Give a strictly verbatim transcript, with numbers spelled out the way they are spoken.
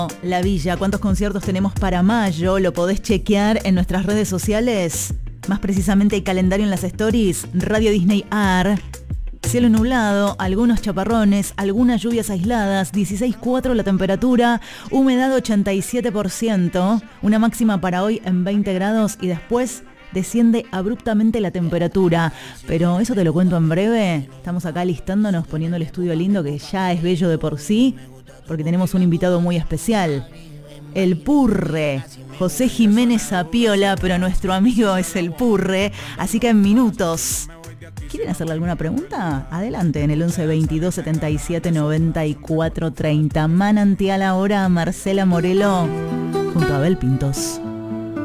La Villa, ¿cuántos conciertos tenemos para mayo? Lo podés chequear en nuestras redes sociales. Más precisamente el calendario en las stories. Radio Disney A R. Cielo nublado, algunos chaparrones, algunas lluvias aisladas, dieciséis coma cuatro la temperatura, humedad ochenta y siete por ciento, una máxima para hoy en veinte grados y después desciende abruptamente la temperatura. Pero eso te lo cuento en breve. Estamos acá listándonos, poniendo el estudio lindo que ya es bello de por sí, porque tenemos un invitado muy especial. El Purre, José Jiménez Zapiola, pero nuestro amigo es el Purre, así que en minutos. ¿Quieren hacerle alguna pregunta? Adelante, en el once veintidós setenta y siete noventa y cuatro treinta. Manantial ahora, Marcela Morelo, junto a Abel Pintos.